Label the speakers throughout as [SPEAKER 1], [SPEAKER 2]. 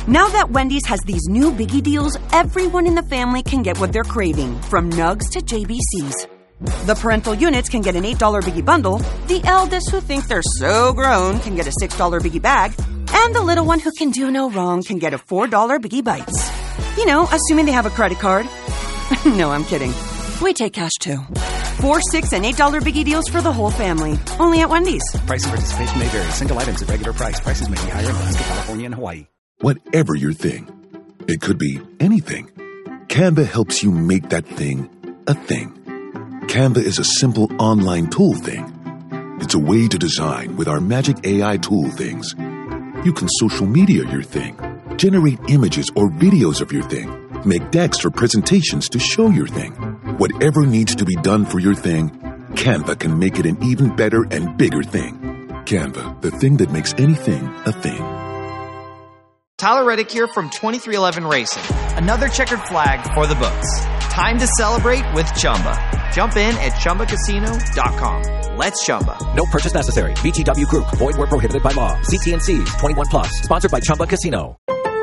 [SPEAKER 1] Now that Wendy's has these new biggie deals, everyone in the family can get what they're craving, from nugs to JBCs. The parental units can get an $8 biggie bundle, the eldest who think they're so grown can get a $6 biggie bag, and the little one who can do no wrong can get a $4 biggie bites. You know, assuming they have a credit card. No, I'm kidding. We take cash too. 4, 6, and $8 biggie deals for the whole family. Only at Wendy's.
[SPEAKER 2] Price and participation may vary. Single items at regular price. Prices may be higher in Alaska, California, and Hawaii.
[SPEAKER 3] Whatever your thing, it could be anything. Canva helps you make that thing a thing. Canva is a simple online tool thing. It's a way to design with our magic AI tool things. You can social media your thing, generate images or videos of your thing, make decks for presentations to show your thing. Whatever needs to be done for your thing, Canva can make it an even better and bigger thing. Canva, the thing that makes anything a thing.
[SPEAKER 4] Tyler Reddick here from 2311 Racing. Another checkered flag for the books. Time to celebrate with Chumba. Jump in at ChumbaCasino.com. Let's Chumba.
[SPEAKER 5] No purchase necessary. VGW Group. Void where prohibited by law. See T&Cs. 21 plus. Sponsored by Chumba Casino.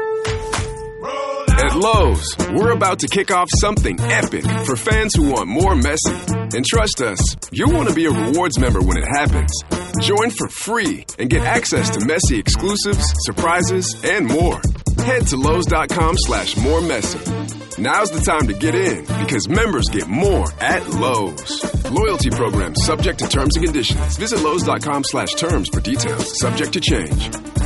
[SPEAKER 6] At Lowe's, we're about to kick off something epic for fans who want more Messi. And trust us, you'll want to be a rewards member when it happens. Join for free and get access to Messi exclusives, surprises, and more. Head to Lowe's.com/more Messi. Now's the time to get in because members get more at Lowe's. Loyalty program subject to terms and conditions. Visit Lowe's.com/terms for details. Subject to change.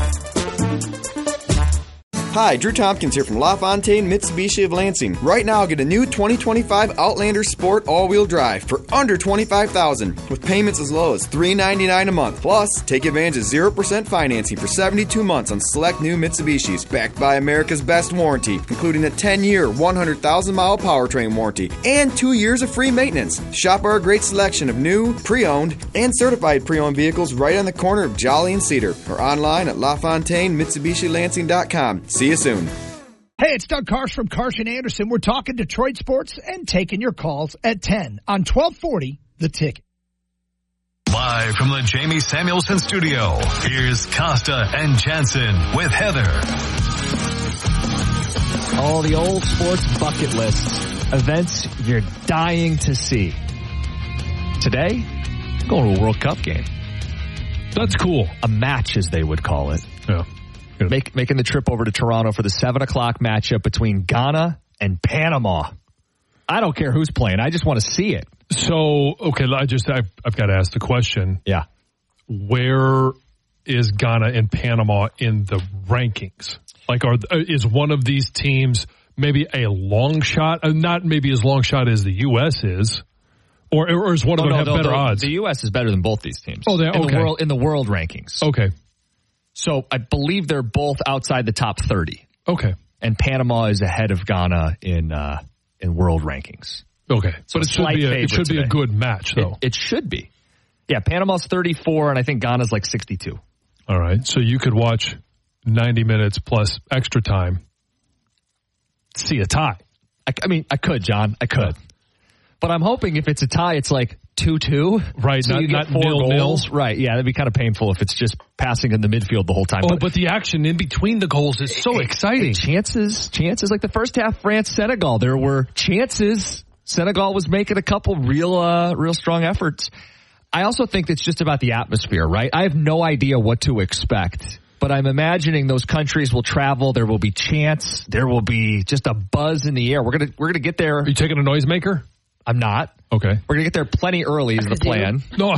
[SPEAKER 7] Hi, Drew Tompkins here from LaFontaine Mitsubishi of Lansing. Right now, get a new 2025 Outlander Sport all-wheel drive for under $25,000 with payments as low as $399 a month. Plus, take advantage of 0% financing for 72 months on select new Mitsubishis, backed by America's best warranty, including a 10-year, 100,000-mile powertrain warranty and 2 years of free maintenance. Shop our great selection of new, pre-owned, and certified pre-owned vehicles right on the corner of Jolly and Cedar or online at LaFontaineMitsubishiLansing.com. See you soon.
[SPEAKER 8] Hey, it's Doug Karsch from Karsch and Anderson. We're talking Detroit sports and taking your calls at 10 on 1240 The Ticket.
[SPEAKER 9] Live from the Jamie Samuelson studio, here's Costa and Jansen with Heather.
[SPEAKER 10] All the old sports bucket lists, events you're dying to see. Today, going to a World Cup game.
[SPEAKER 11] That's cool.
[SPEAKER 10] A match, as they would call it.
[SPEAKER 11] Yeah.
[SPEAKER 10] Making the trip over to Toronto for the 7 o'clock matchup between Ghana and Panama. I don't care who's playing. I just want to see it.
[SPEAKER 11] So, okay, I've got to ask the question.
[SPEAKER 10] Yeah.
[SPEAKER 11] Where is Ghana and Panama in the rankings? Like, is one of these teams maybe a long shot? Not maybe as long shot as the U.S. is. Or is one of them have better odds?
[SPEAKER 10] The U.S. is better than both these teams.
[SPEAKER 11] Oh, okay.
[SPEAKER 10] In the world rankings.
[SPEAKER 11] Okay.
[SPEAKER 10] So I believe they're both outside the top 30.
[SPEAKER 11] Okay.
[SPEAKER 10] And Panama is ahead of Ghana in world rankings.
[SPEAKER 11] Okay.
[SPEAKER 10] So
[SPEAKER 11] but it should be a good match, though.
[SPEAKER 10] It should be. Yeah, Panama's 34, and I think Ghana's like 62.
[SPEAKER 11] All right. So you could watch 90 minutes plus extra time, see a tie.
[SPEAKER 10] I mean, I could, John. I could. But I'm hoping if it's a tie, it's like 2-2.
[SPEAKER 11] Right,
[SPEAKER 10] so you get 4 goals. Right, yeah, that'd be kind of painful if it's just passing in the midfield the whole time.
[SPEAKER 11] Oh, but the action in between the goals is so exciting.
[SPEAKER 10] Chances. Like the first half, France-Senegal, there were chances. Senegal was making a couple real strong efforts. I also think it's just about the atmosphere, right? I have no idea what to expect. But I'm imagining those countries will travel. There will be chants. There will be just a buzz in the air. We're gonna get there.
[SPEAKER 11] Are you taking a noisemaker?
[SPEAKER 10] I'm not.
[SPEAKER 11] Okay.
[SPEAKER 10] We're going to get there plenty early is the plan.
[SPEAKER 11] No.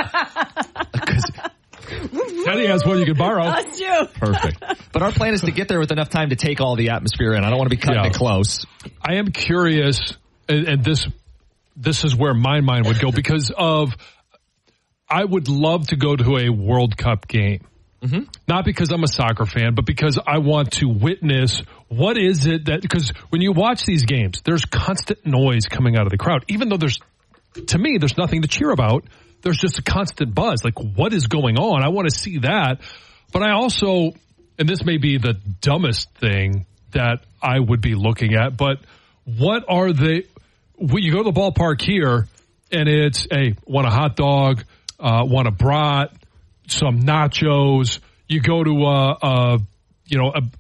[SPEAKER 11] Teddy has one you can borrow.
[SPEAKER 12] That's you.
[SPEAKER 10] Perfect. But our plan is to get there with enough time to take all the atmosphere in. I don't want to be cutting it close.
[SPEAKER 11] I am curious, and this is where my mind would go, because I would love to go to a World Cup game. Mm-hmm. Not because I'm a soccer fan, but because I want to witness what is it that, because when you watch these games, there's constant noise coming out of the crowd. Even though to me, there's nothing to cheer about. There's just a constant buzz. Like, what is going on? I want to see that. But I also, and this may be the dumbest thing that I would be looking at, but what are you go to the ballpark here and it's, hey, want a hot dog, want a brat, some nachos. You go to